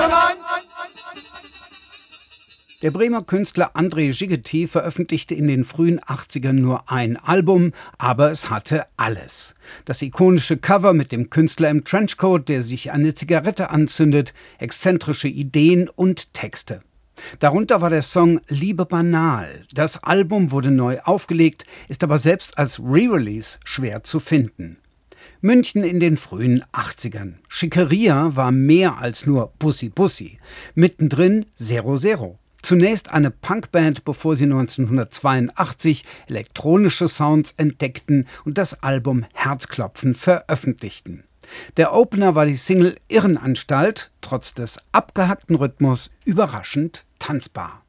Der Bremer Künstler André Szigeti veröffentlichte in den frühen 80ern nur ein Album, aber es hatte alles. Das ikonische Cover mit dem Künstler im Trenchcoat, der sich eine Zigarette anzündet, exzentrische Ideen und Texte. Darunter war der Song Liebe banal. Das Album wurde neu aufgelegt, ist aber selbst als Re-Release schwer zu finden. München in den frühen 80ern. Schickeria war mehr als nur Bussi Bussi. Mittendrin Zero Zero. Zunächst eine Punkband, bevor sie 1982 elektronische Sounds entdeckten und das Album Herzklopfen veröffentlichten. Der Opener war die Single Irrenanstalt, trotz des abgehackten Rhythmus überraschend tanzbar.